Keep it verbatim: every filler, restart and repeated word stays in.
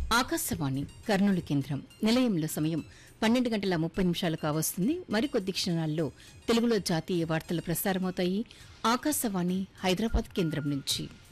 ఆకాశవాణి కర్నూలు కేంద్రం నిలయంలో సమయం పన్నెండు గంటల ముప్పై నిమిషాలు కావస్తుంది. మరికొద్ది క్షణాల్లో తెలుగులో జాతీయ వార్తలు ప్రసారమవుతాయి. ఆకాశవాణి హైదరాబాద్ కేంద్రం నుంచి.